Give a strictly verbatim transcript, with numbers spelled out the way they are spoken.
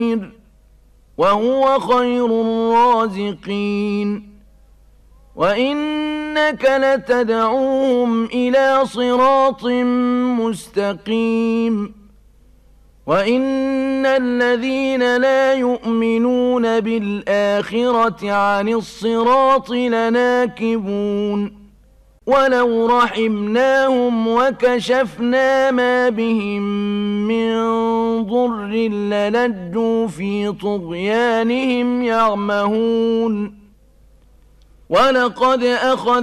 وهو خير الرازقين وإنك لتدعوهم إلى صراط مستقيم وإن الذين لا يؤمنون بالآخرة عن الصراط لناكبون ولو رحمناهم وكشفنا ما بهم من ضر للجوا في طغيانهم يعمهون ولقد أخذ